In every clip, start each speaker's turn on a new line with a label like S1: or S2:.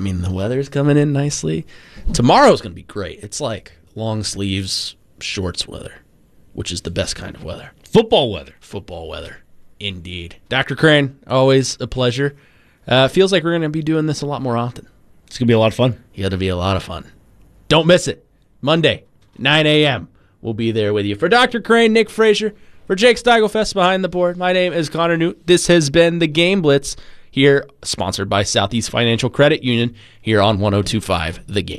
S1: mean, the weather's coming in nicely. Tomorrow's going to be great. It's like long sleeves, shorts weather, which is the best kind of weather.
S2: Football weather.
S1: Football weather, indeed. Dr. Crane, always a pleasure. Feels like we're going to be doing this a lot more often.
S2: It's going to be a lot of fun.
S1: It's going to be a lot of fun. Don't miss it. Monday, 9 a.m. We'll be there with you. For Dr. Crane, Nick Frazier, for Jake Steigelfest behind the board, my name is Connor Newt. This has been the Game Blitz here, sponsored by Southeast Financial Credit Union, here on 102.5 The Game.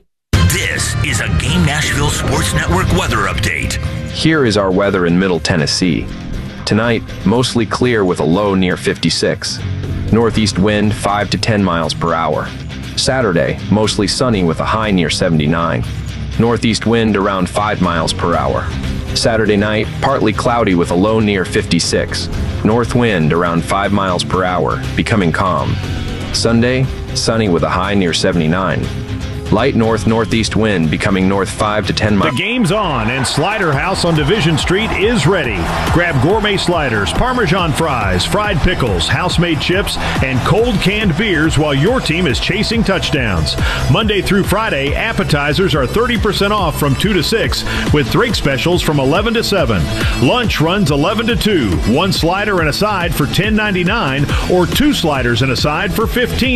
S3: This is a Game Nashville Sports Network weather update.
S4: Here is our weather in Middle Tennessee. Tonight, mostly clear with a low near 56. Northeast wind 5 to 10 miles per hour. Saturday, mostly sunny with a high near 79. Northeast wind around 5 miles per hour. Saturday night, partly cloudy with a low near 56. North wind around 5 miles per hour, becoming calm. Sunday, sunny with a high near 79. Light north-northeast wind becoming north 5 to 10 miles.
S5: The game's on, and Slider House on Division Street is ready. Grab gourmet sliders, Parmesan fries, fried pickles, house-made chips, and cold canned beers while your team is chasing touchdowns. Monday through Friday, appetizers are 30% off from 2 to 6, with drink specials from 11 to 7. Lunch runs 11 to 2. One slider and a side for $10.99, or two sliders and a side for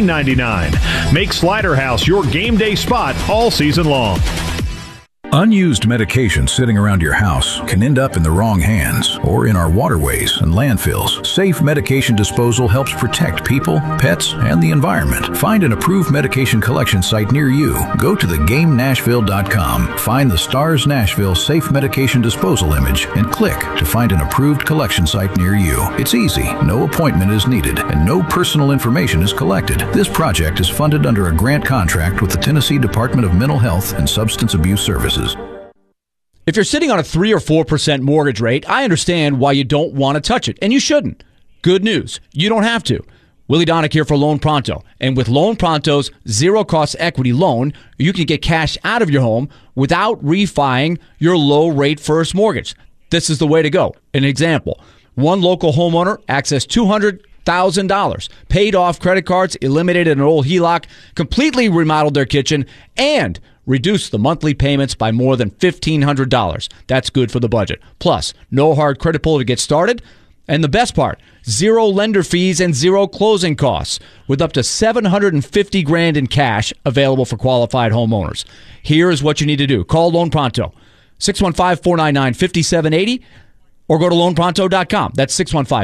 S5: $15.99. Make Slider House your game day spot all season long.
S6: Unused medication sitting around your house can end up in the wrong hands or in our waterways and landfills. Safe medication disposal helps protect people, pets, and the environment. Find an approved medication collection site near you. Go to thegamenashville.com, find the STARS Nashville Safe Medication Disposal image, and click to find an approved collection site near you. It's easy, no appointment is needed, and no personal information is collected. This project is funded under a grant contract with the Tennessee Department of Mental Health and Substance Abuse Services.
S2: If you're sitting on a 3 or 4% mortgage rate, I understand why you don't want to touch it, and you shouldn't. Good news, you don't have to. Willie Donick here for Loan Pronto. And with Loan Pronto's zero-cost equity loan, you can get cash out of your home without refining your low-rate first mortgage. This is the way to go. An example, one local homeowner accessed $200,000, paid off credit cards, eliminated an old HELOC, completely remodeled their kitchen, and reduce the monthly payments by more than $1,500. That's good for the budget. Plus, no hard credit pull to get started. And the best part, zero lender fees and zero closing costs, with up to $750,000 in cash available for qualified homeowners. Here is what you need to do. Call Loan Pronto, 615-499-5780, or go to loanpronto.com. That's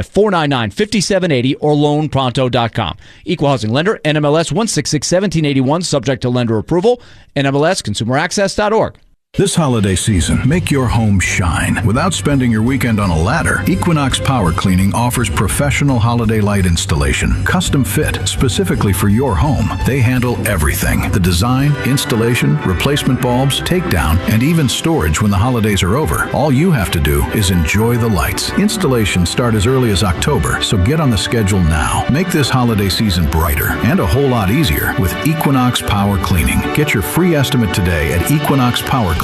S2: 615-499-5780 or loanpronto.com. Equal housing lender, NMLS 1661781, subject to lender approval, NMLSconsumeraccess.org.
S6: This holiday season, make your home shine without spending your weekend on a ladder. Equinox Power Cleaning offers professional holiday light installation, custom fit specifically for your home. They handle everything: the design, installation, replacement bulbs, takedown, and even storage when the holidays are over. All you have to do is enjoy the lights. Installations start as early as October, so get on the schedule now. Make this holiday season brighter and a whole lot easier with Equinox Power Cleaning. Get your free estimate today at equinoxpowercleaning.com.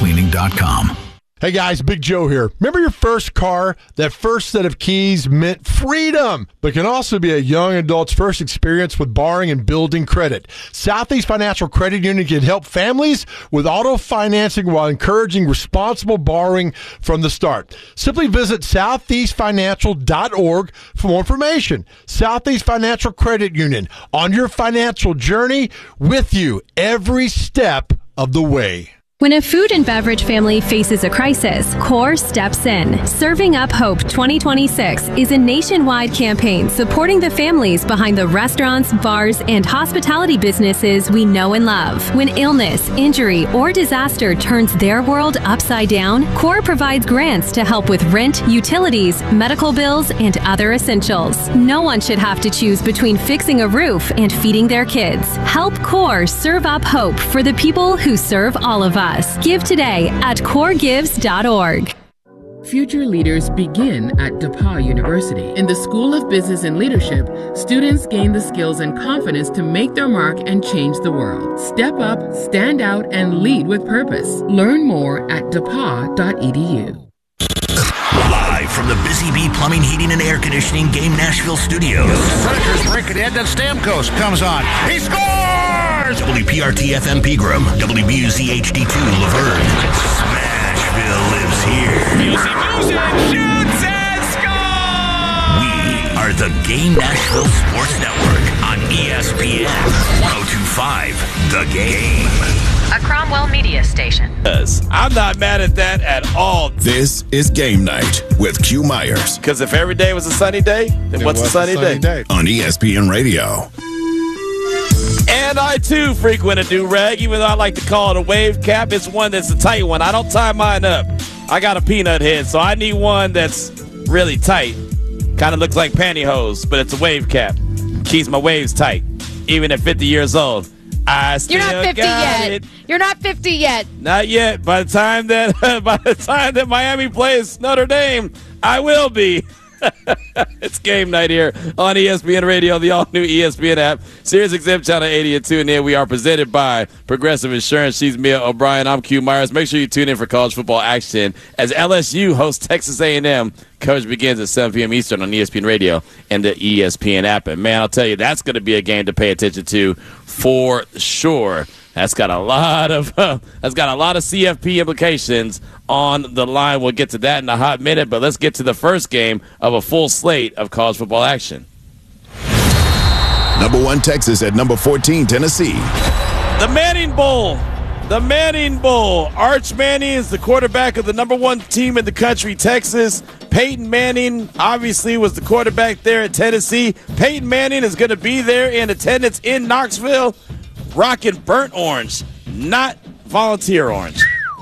S7: Hey guys, Big Joe here. Remember your first car? That first set of keys meant freedom, but can also be a young adult's first experience with borrowing and building credit. Southeast Financial Credit Union can help families with auto financing while encouraging responsible borrowing from the start. Simply visit southeastfinancial.org for more information. Southeast Financial Credit Union, on your financial journey, with you every step of the way.
S8: When a food and beverage family faces a crisis, CORE steps in. Serving Up Hope 2026 is a nationwide campaign supporting the families behind the restaurants, bars, and hospitality businesses we know and love. When illness, injury, or disaster turns their world upside down, CORE provides grants to help with rent, utilities, medical bills, and other essentials. No one should have to choose between fixing a roof and feeding their kids. Help CORE serve up hope for the people who serve all of us. Give today at coregives.org.
S9: Future leaders begin at DePauw University. In the School of Business and Leadership, students gain the skills and confidence to make their mark and change the world. Step up, stand out, and lead with purpose. Learn more at depaw.edu.
S3: Live from the Busy Bee Plumbing, Heating, and Air Conditioning Game Nashville studios.
S10: The Predators break it in, then Stamkos comes on. He scores!
S3: WPRT-FM Pegram, WBUC HD2 Laverne. Smashville lives here.
S10: Music, shoots and scores!
S3: We are the Game Nashville Sports Network on ESPN 102.5 The Game.
S11: A Cromwell Media station.
S10: I'm not mad at that at all.
S12: This is Game Night with Q Myers.
S10: Because if every day was a sunny day, then what's a sunny day?
S12: On ESPN Radio.
S10: And I, too, frequent a do-rag, even though I like to call it a wave cap. It's one that's a tight one. I don't tie mine up. I got a peanut head, so I need one that's really tight. Kind of looks like pantyhose, but it's a wave cap. Keeps my waves tight, even at 50 years old.
S13: You're not 50 yet.
S10: It.
S13: You're not 50 yet.
S10: Not yet. By the time that Miami plays Notre Dame, I will be. It's game night here on ESPN Radio, the all-new ESPN app, Sirius XM Channel 80 and tune in. We are presented by Progressive Insurance. She's Mia O'Brien. I'm Q Myers. Make sure you tune in for college football action as LSU hosts Texas A&M. Coverage begins at 7 p.m. Eastern on ESPN Radio and the ESPN app. And, man, I'll tell you, that's going to be a game to pay attention to for sure. That's got a lot of CFP implications on the line. We'll get to that in a hot minute, but let's get to the first game of a full slate of college football action.
S12: Number 1 Texas at number 14 Tennessee.
S10: The Manning Bowl. The Manning Bowl. Arch Manning is the quarterback of the number 1 team in the country, Texas. Peyton Manning obviously was the quarterback there at Tennessee. Peyton Manning is going to be there in attendance in Knoxville, rocking burnt orange, not volunteer orange.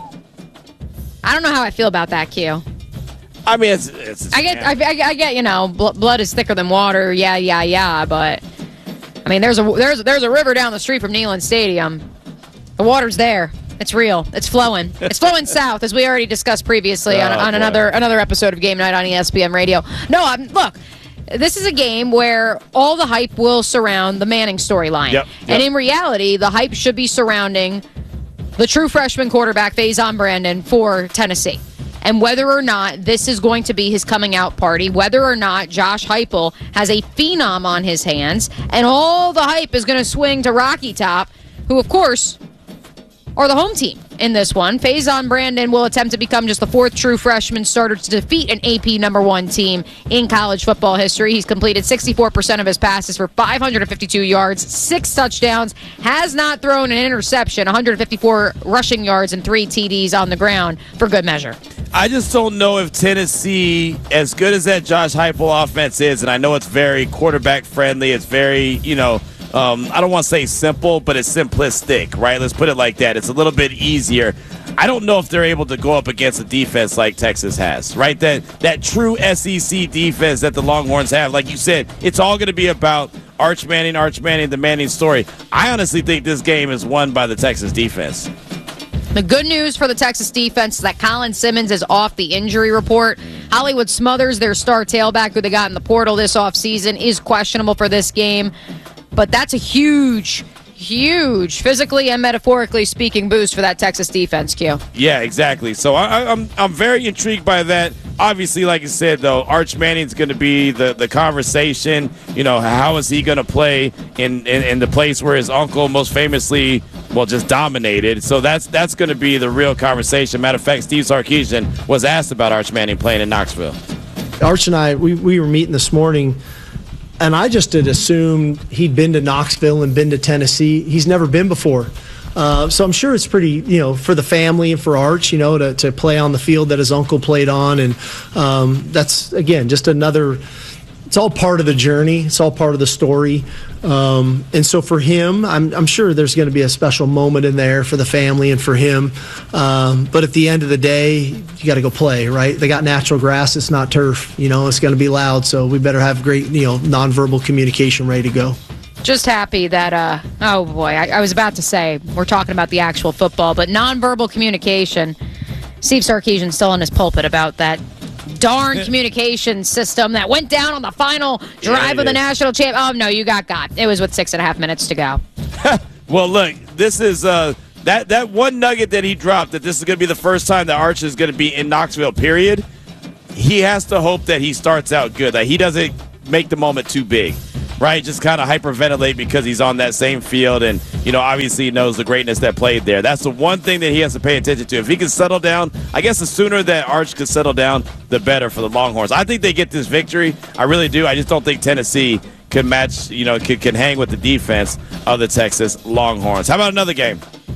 S13: I don't know how I feel about that, Q.
S10: I mean, it's
S13: I get, you know, blood is thicker than water. Yeah. But I mean, there's a river down the street from Neyland Stadium. The water's there. It's real. It's flowing. It's flowing south, as we already discussed previously on another episode of Game Night on ESPN Radio. No, look. This is a game where all the hype will surround the Manning storyline. Yep. And in reality, the hype should be surrounding the true freshman quarterback, Faison Brandon, for Tennessee. And whether or not this is going to be his coming out party, whether or not Josh Heupel has a phenom on his hands, and all the hype is going to swing to Rocky Top, who, of course, are the home team in this one. Faison Brandon will attempt to become just the 4th true freshman starter to defeat an AP number 1 team in college football history. He's completed 64% of his passes for 552 yards, 6 touchdowns, has not thrown an interception, 154 rushing yards, and 3 TDs on the ground for good measure.
S10: I just don't know if Tennessee, as good as that Josh Heupel offense is, and I know it's very quarterback friendly, it's very, I don't want to say simple, but it's simplistic, right? Let's put it like that. It's a little bit easier. I don't know if they're able to go up against a defense like Texas has, right? That true SEC defense that the Longhorns have. Like you said, it's all going to be about Arch Manning, the Manning story. I honestly think this game is won by the Texas defense.
S13: The good news for the Texas defense is that Colin Simmons is off the injury report. Hollywood Smothers, their star tailback who they got in the portal this offseason, is questionable for this game. But that's a huge, physically and metaphorically speaking, boost for that Texas defense, Q.
S10: Yeah, exactly. So I'm very intrigued by that. Obviously, like you said, though, Arch Manning's going to be the conversation. How is he going to play in the place where his uncle most famously, just dominated? So that's going to be the real conversation. Matter of fact, Steve Sarkisian was asked about Arch Manning playing in Knoxville.
S14: Arch and I, we were meeting this morning, and I just had assumed he'd been to Knoxville and been to Tennessee. He's never been before. So I'm sure it's pretty, for the family and for Arch, to play on the field that his uncle played on. And that's, again, just another, it's all part of the journey. It's all part of the story. And so for him, I'm sure there's going to be a special moment in there for the family and for him. But at the end of the day, you got to go play, right? They got natural grass. It's not turf. It's going to be loud. So we better have great, nonverbal communication ready to go.
S13: Just happy that, I was about to say, we're talking about the actual football, but nonverbal communication. Steve Sarkisian's still in his pulpit about that darn communication system that went down on the final drive of the national champ. Oh, no, you got it was with 6.5 minutes to go.
S10: Well, look, this is that one nugget that he dropped, that this is going to be the first time that Arch is going to be in Knoxville, period. He has to hope that he starts out good, that he doesn't make the moment too big. right, just kind of hyperventilate because he's on that same field and, obviously knows the greatness that played there. That's the one thing that he has to pay attention to. If he can settle down, I guess the sooner that Arch can settle down, the better for the Longhorns. I think they get this victory. I really do. I just don't think Tennessee can match, can hang with the defense of the Texas Longhorns. How about another game?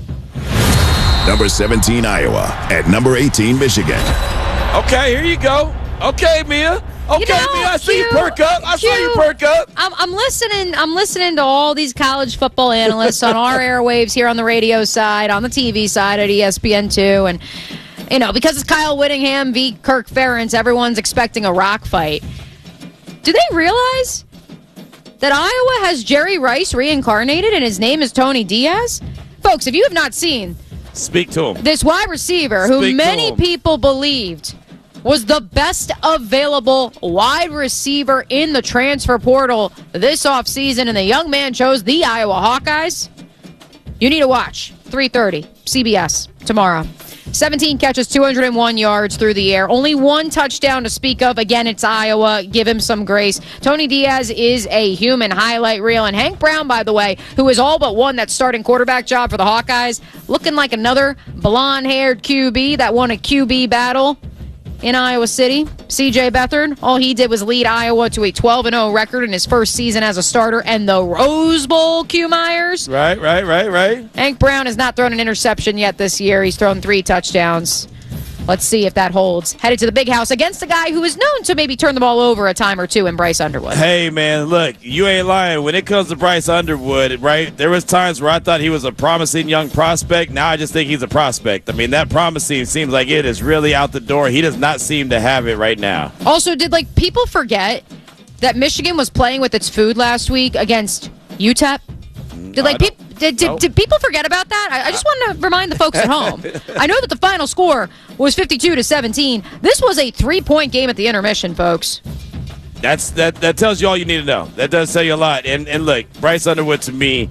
S12: Number 17, Iowa, at number 18, Michigan.
S10: Okay, here you go. Okay, Mia. Okay, Mia, I see you perk up. I saw you perk up.
S13: I'm listening. I'm listening to all these college football analysts on our airwaves here on the radio side, on the TV side at ESPN2, and because it's Kyle Whittingham v. Kirk Ferentz, everyone's expecting a rock fight. Do they realize that Iowa has Jerry Rice reincarnated and his name is Tony Diaz? Folks, if you have not seen,
S10: speak to him.
S13: This wide receiver who many people believed was the best available wide receiver in the transfer portal this offseason, and the young man chose the Iowa Hawkeyes. You need to watch 3:30 CBS tomorrow. 17 catches, 201 yards through the air. Only one touchdown to speak of. Again, it's Iowa. Give him some grace. Tony Diaz is a human highlight reel. And Hank Brown, by the way, who is all but won that starting quarterback job for the Hawkeyes, looking like another blonde-haired QB that won a QB battle in Iowa City. C.J. Beathard, all he did was lead Iowa to a 12-0 record in his first season as a starter, and the Rose Bowl, Q Myers.
S10: Right.
S13: Hank Brown has not thrown an interception yet this year. He's thrown 3 touchdowns. Let's see if that holds. Headed to the big house against a guy who is known to maybe turn the ball over a time or two in Bryce Underwood.
S10: Hey, man, look, you ain't lying. When it comes to Bryce Underwood, right, there was times where I thought he was a promising young prospect. Now I just think he's a prospect. I mean, that promising seems like it is really out the door. He does not seem to have it right now.
S13: Also, did, people forget that Michigan was playing with its food last week against UTEP? Did people forget about that? I just want to remind the folks at home. I know that the final score was 52-17. This was a 3-point game at the intermission, folks.
S10: That tells you all you need to know. That does tell you a lot. And look, Bryce Underwood to me,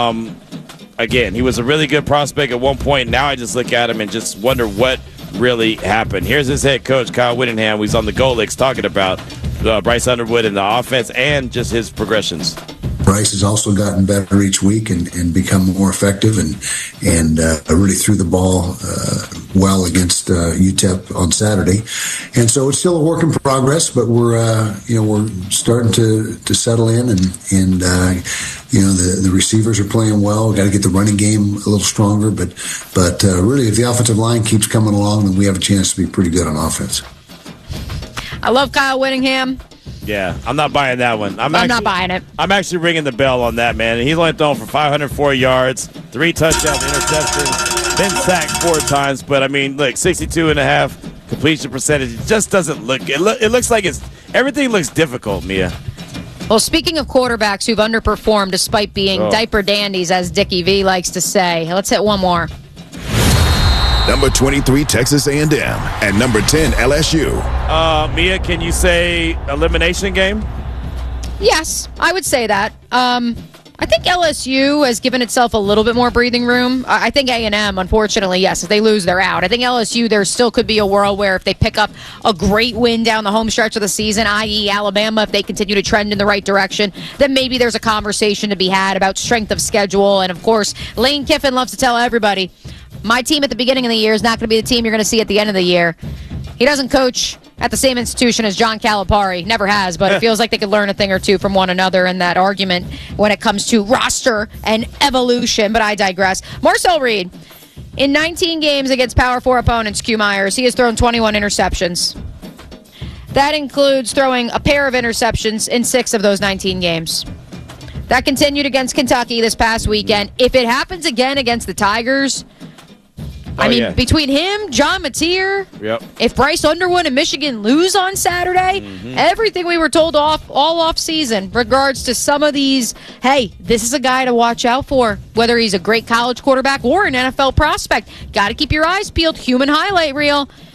S10: again, he was a really good prospect at one point. Now I just look at him and just wonder what really happened. Here's his head coach, Kyle Whittingham, who's on the Go Licks, talking about Bryce Underwood and the offense and just his progressions.
S15: Bryce has also gotten better each week and become more effective and really threw the ball well against UTEP on Saturday. And so it's still a work in progress, but we're starting to settle in and the receivers are playing well. We've got to get the running game a little stronger, but really if the offensive line keeps coming along, then we have a chance to be pretty good on offense.
S13: I love Kyle Whittingham.
S10: Yeah, I'm not buying that one. I'm
S13: not buying it.
S10: I'm actually ringing the bell on that, man. And he's only thrown for 504 yards, 3 touchdowns, interceptions, been sacked 4 times. But, I mean, look, 62.5 completion percentage. It just doesn't look – it looks like everything looks difficult, Mia.
S13: Well, speaking of quarterbacks who've underperformed despite being diaper dandies, as Dickie V likes to say, let's hit one more.
S12: Number 23, Texas A&M. And number 10, LSU.
S10: Mia, can you say elimination game?
S13: Yes, I would say that. I think LSU has given itself a little bit more breathing room. I think A&M, unfortunately, yes, if they lose, they're out. I think LSU, there still could be a world where if they pick up a great win down the home stretch of the season, i.e. Alabama, if they continue to trend in the right direction, then maybe there's a conversation to be had about strength of schedule. And, of course, Lane Kiffin loves to tell everybody, my team at the beginning of the year is not going to be the team you're going to see at the end of the year. He doesn't coach at the same institution as John Calipari. Never has, but it feels like they could learn a thing or two from one another in that argument when it comes to roster and evolution. But I digress. Marcel Reed, in 19 games against Power 4 opponents, Q Myers, he has thrown 21 interceptions. That includes throwing a pair of interceptions in 6 of those 19 games. That continued against Kentucky this past weekend. If it happens again against the Tigers, between him, John Mateer, if Bryce Underwood and Michigan lose on Saturday, everything we were told all off season regards to some of these, hey, this is a guy to watch out for, whether he's a great college quarterback or an NFL prospect. Got to keep your eyes peeled. Human highlight reel.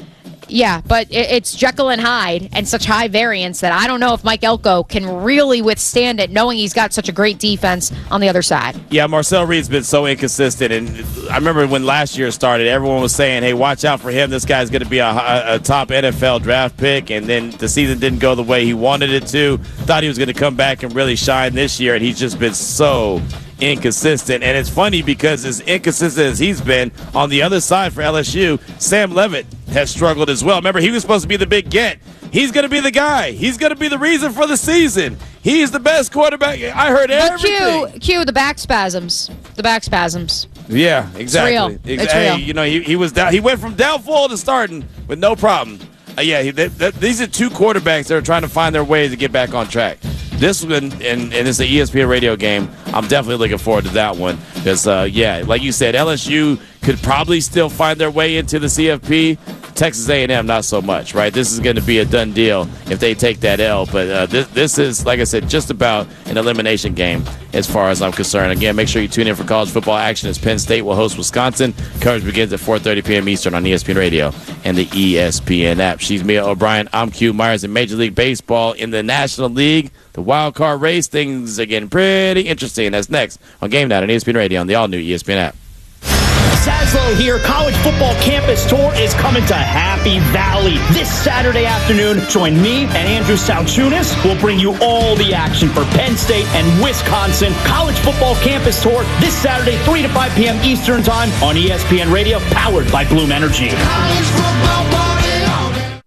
S13: Yeah, but it's Jekyll and Hyde and such high variance that I don't know if Mike Elko can really withstand it, knowing he's got such a great defense on the other side.
S10: Yeah, Marcel Reed's been so inconsistent. And I remember when last year started, everyone was saying, hey, watch out for him. This guy's going to be a top NFL draft pick. And then the season didn't go the way he wanted it to. Thought he was going to come back and really shine this year, and he's just been so inconsistent. And it's funny because as inconsistent as he's been, on the other side for LSU, Sam Leavitt has struggled as well. Remember, he was supposed to be the big get. He's going to be the guy. He's going to be the reason for the season. He's the best quarterback. I heard everything.
S13: Cue the back spasms. The back spasms.
S10: Yeah, exactly.
S13: It's real.
S10: You know, he was down. He went from doubtful to starting with no problem. These are two quarterbacks that are trying to find their way to get back on track. This one, and it's an ESPN radio game. I'm definitely looking forward to that one because, like you said, LSU could probably still find their way into the CFP. Texas A&M, not so much, right? This is going to be a done deal if they take that L. But this is, like I said, just about an elimination game as far as I'm concerned. Again, make sure you tune in for college football action as Penn State will host Wisconsin. Coverage begins at 4:30 p.m. Eastern on ESPN Radio and the ESPN app. She's Mia O'Brien. I'm Q Myers. In Major League Baseball in the National League, the wild card race, things are getting pretty interesting. That's next on Game Night on ESPN Radio on the all-new ESPN app.
S16: Saslow here. College Football Campus Tour is coming to Happy Valley this Saturday afternoon. Join me and Andrew Salchunas. We'll bring you all the action for Penn State and Wisconsin. College Football Campus Tour this Saturday, 3 to 5 p.m. Eastern Time on ESPN Radio, powered by Bloom Energy. College football party all day.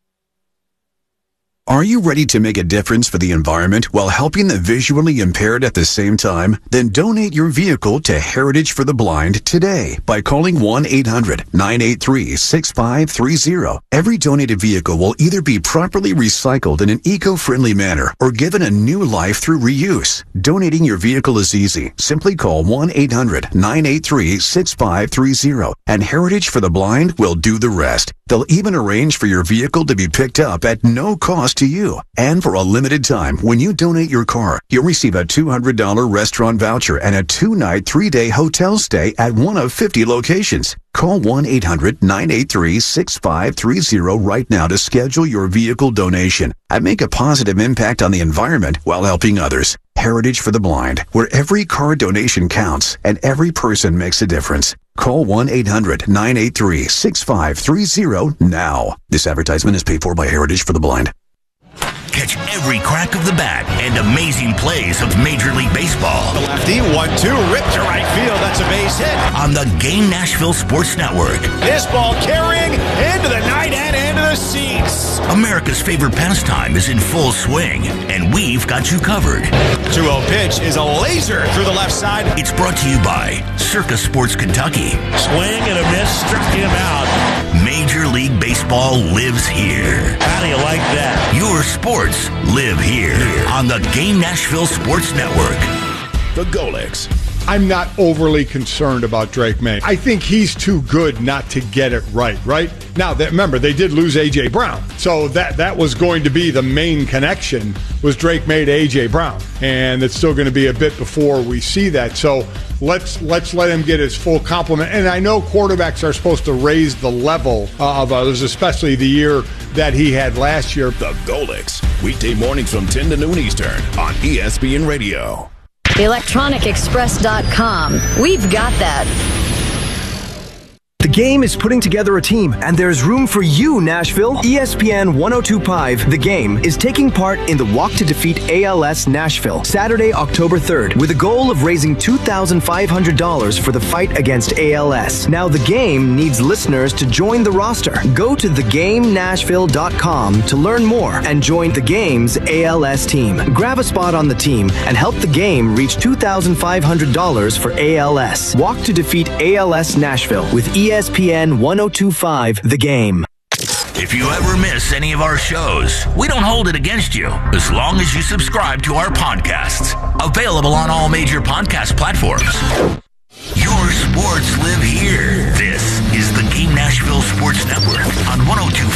S17: Are you ready to make a difference for the environment while helping the visually impaired at the same time? Then donate your vehicle to Heritage for the Blind today by calling 1-800-983-6530. Every donated vehicle will either be properly recycled in an eco-friendly manner or given a new life through reuse. Donating your vehicle is easy. Simply call 1-800-983-6530 and Heritage for the Blind will do the rest. They'll even arrange for your vehicle to be picked up at no cost to you. And for a limited time, when you donate your car, you'll receive a $200 restaurant voucher and a 2-night, 3-day hotel stay at one of 50 locations. Call 1-800-983-6530 right now to schedule your vehicle donation and make a positive impact on the environment while helping others. Heritage for the Blind, where every car donation counts and every person makes a difference. Call 1-800-983-6530 now. This advertisement is paid for by Heritage for the Blind.
S3: Catch every crack of the bat and amazing plays of Major League Baseball.
S18: The lefty, 1-2, ripped to right field. That's a base hit.
S3: On the Game Nashville Sports Network.
S18: This ball carrying into the night and into the seats.
S3: America's favorite pastime is in full swing, and we've got you covered.
S18: 2-0 pitch is a laser through the left side.
S3: It's brought to you by Circus Sports Kentucky.
S18: Swing and a miss, struck him out.
S3: Major League Baseball lives here.
S18: How do you like that?
S3: Your sports live here on the Game Nashville Sports Network.
S12: The Golics.
S7: I'm not overly concerned about Drake May. I think he's too good not to get it right? Now, remember, they did lose A.J. Brown. So that was going to be the main connection, was Drake May to A.J. Brown. And it's still going to be a bit before we see that. So let's let him get his full complement. And I know quarterbacks are supposed to raise the level of others, especially the year that he had last year.
S12: The Golics. Weekday mornings from 10 to noon Eastern on ESPN Radio.
S19: ElectronicExpress.com. We've got that.
S20: The Game is putting together a team, and there's room for you, Nashville. ESPN 1025, The Game, is taking part in the Walk to Defeat ALS Nashville, Saturday, October 3rd, with a goal of raising $2,500 for the fight against ALS. Now, The Game needs listeners to join the roster. Go to thegamenashville.com to learn more and join The Game's ALS team. Grab a spot on the team and help The Game reach $2,500 for ALS. Walk to Defeat ALS Nashville with ESPN 1025, The Game.
S3: If you ever miss any of our shows, we don't hold it against you as long as you subscribe to our podcasts. Available on all major podcast platforms. Your sports live here. This is the Game Nashville Sports Network on 1025